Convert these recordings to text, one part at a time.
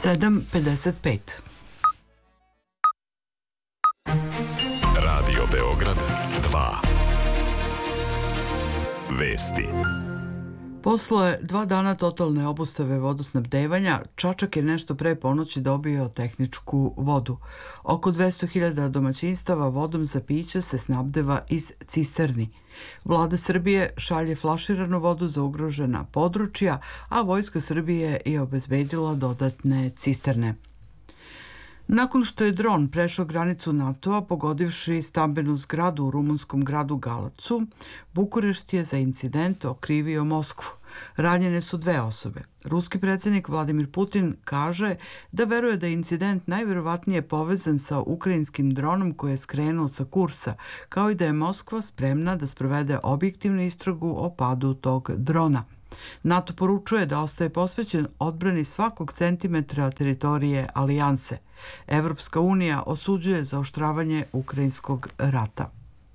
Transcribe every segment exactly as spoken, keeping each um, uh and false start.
sedam pedeset pet. Radio Beograd dva. Vesti. Posle dva dana totalne obustave vodosnabdevanja, Čačak je nešto pre ponoći dobio tehničku vodu. Oko dvesta hiljada domaćinstava vodom za piće se snabdeva iz cisterni. Vlada Srbije šalje flaširanu vodu za ugrožena područja, a Vojska Srbije je obezbedila dodatne cisterne. Nakon što je dron prešao granicu NATO-a pogodivši stambenu zgradu u rumunskom gradu Galacu, Bukurešt je za incident okrivio Moskvu. Ranjene su dve osobe. Ruski predsjednik Vladimir Putin kaže da veruje da je incident najverovatnije povezan sa ukrajinskim dronom koji je skrenuo sa kursa, kao i da je Moskva spremna da sprovede objektivnu istragu o padu tog drona. NATO poručuje da ostaje posvećen odbrani svakog centimetra teritorije alijanse. Evropska unija osuđuje zaoštravanje ukrajinskog rata.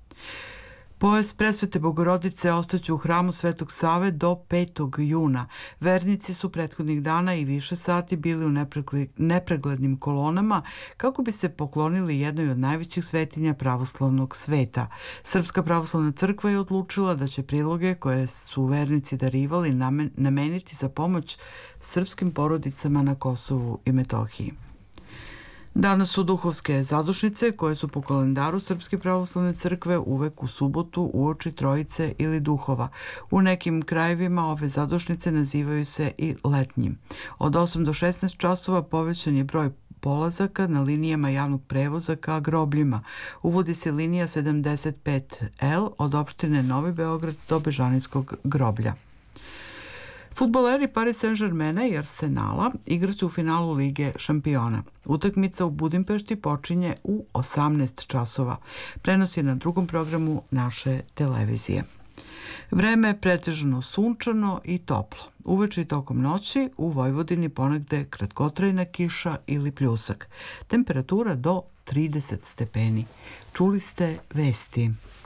Pojas Presvete Bogorodice ostaće u hramu Svetog Save do petog juna. Vernici su prethodnih dana i više sati bili u nepreglednim kolonama kako bi se poklonili jednoj od najvećih svetinja pravoslavnog sveta. Srpska pravoslavna crkva je odlučila da će priloge koje su vernici darivali nameniti za pomoć srpskim porodicama na Kosovu i Metohiji. Danas su duhovske zadušnice koje su po kalendaru Srpske pravoslavne crkve uvek u subotu uoči Trojice ili Duhova. U nekim krajevima ove zadušnice nazivaju se i letnjim. Od osam do šesnaest časova povećan je broj polazaka na linijama javnog prevoza ka grobljima. Uvodi se linija sedamdeset pet L od opštine Novi Beograd do Bežanijskog groblja. Fudbaleri Paris Saint-Germaina i Arsenala igraće u finalu Lige šampiona. Utakmica u Budimpešti počinje u osamnaest časova. Prenos je na drugom programu naše televizije. Vreme je pretežno sunčano i toplo. Uveče i tokom noći u Vojvodini ponegde kratkotrajna kiša ili pljusak. Temperatura do trideset stepeni. Čuli ste vesti.